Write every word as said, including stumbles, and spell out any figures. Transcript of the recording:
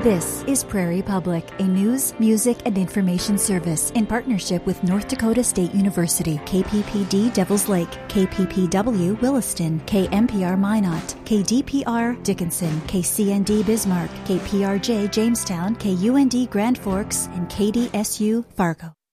This is Prairie Public, a news, music, and information service in partnership with North Dakota State University, K P P D Devils Lake, K P P W Williston, K M P R Minot, K D P R Dickinson, K C N D Bismarck, K P R J Jamestown, K U N D Grand Forks, and K D S U Fargo.